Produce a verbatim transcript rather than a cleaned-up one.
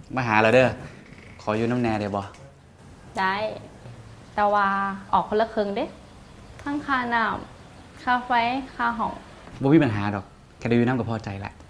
มาหาเราเด้อขออยู่น้ำแน่ได้บ่ได้แต่ว่าออกคนละครึ่งเด้ทั้งค่าน้ำค่าไฟค่าห้องบ่มีปัญหาดอกแค่ได้อยู่น้ำก็พอใจละ